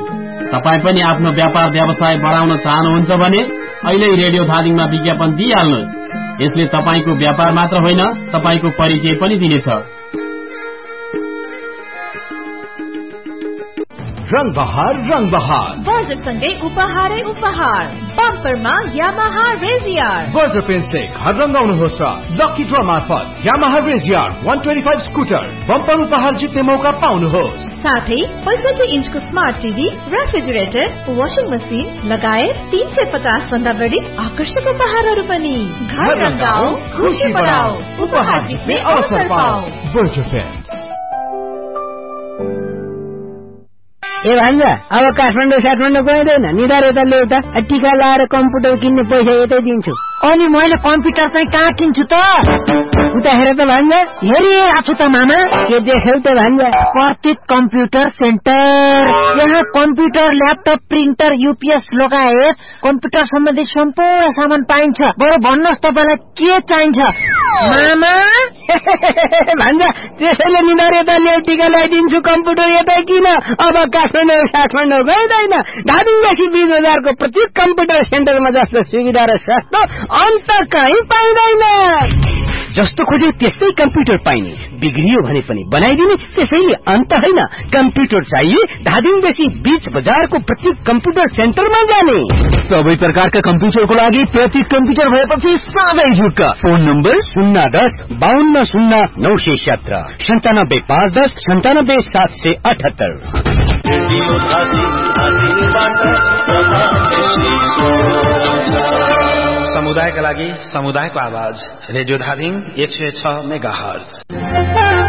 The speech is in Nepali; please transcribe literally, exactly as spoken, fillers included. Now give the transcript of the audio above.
सहयोग। तपाई पनि आफ्नो व्यापार व्यवसाय बढाउन चाहनुहुन्छ भने अहिले रेडियो धादिङमा विज्ञापन दिइहाल्नुहोस्। यसले तपाईको व्यापार मात्र होइन, तपाईको परिचय पनि दिनेछ। रंग बहार रंग बहार बर्जरसँगै उपहारै उपहार। बम्परमा यामाहा रेजियर। बर्जर पेन्सले घर रंगाउनुहोस् र लकी ड्र मार्फत यामाहा रेजियर एक सौ पच्चीस स्कुटर बम्पर उपहार जित्ने मौका पाउनुहोस्। साथै पैंसठी इन्चको smart TV, refrigerator, washing machine लगायत तीन सय पचास भन्दा बढी आकर्षक उपहारहरू पनि। घर रंगाऊ, खुशी बढाऊ, उपहार जित्ने अवसर पाऊ। Berger pens. ए भान्जा, अब काठमाडौँ साठमाडौँ गइँदैन, निधार यता ल्याउता टिका लाएर कम्प्युटर किन्ने पैसा यतै दिन्छु। अनि मैले कम्प्युटर चाहिँ कहाँ किन्छु त? उता हेर त भान्जा, हेरिरहेको छु त मामा। के देख्यौ त भान्जा? प्रतीक कम्प्युटर सेन्टर। यहाँ कम्प्युटर, ल्यापटप, प्रिन्टर, युपिएस लगायत कम्प्युटर सम्बन्धी सम्पूर्ण सामान पाइन्छ। बरु भन्नुहोस् तपाईँलाई के चाहिन्छ मामा? भान्जा, त्यसैले निधार यता ल्याउ, टिका लगाइदिन्छु, कम्प्युटर यतै किन। अब काठमाडौँ साठमाडौँ गइँदैन, धादिङदेखि बीस बजारको प्रत्येक कम्प्युटर सेन्टरमा जस्तो सुविधा र सस्तो अन्त कहीँ पाइँदैन। जस्तो खोजे त्यस्तै कम्प्युटर पाइने, बिग्रियो भने पनि बनाइदिने, त्यसैले अन्त होइन। कम्प्युटर चाहिए धादिङदेखि बीच बजारको प्रत्येक कम्प्युटर सेन्टरमा जाने। सबै प्रकारका कम्प्युटरको लागि प्रत्येक कम्प्युटर भएपछि साधै झुक्क। फोन नम्बर शून्य दस बाहन्न शून्य नौ सय सत्र सन्तानब्बे पाँच दस सन्तानब्बे सात सय अठहत्तर। समुदायका लागि समुदायको आवाज रेडियो धादिङ एक सय छ मेगा हर्ज।